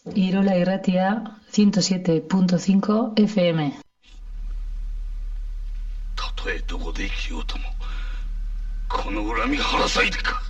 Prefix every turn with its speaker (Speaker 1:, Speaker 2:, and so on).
Speaker 1: Irola Irratia 107.5 FM.
Speaker 2: たとえどこで生きようともこの恨み晴らさいでか。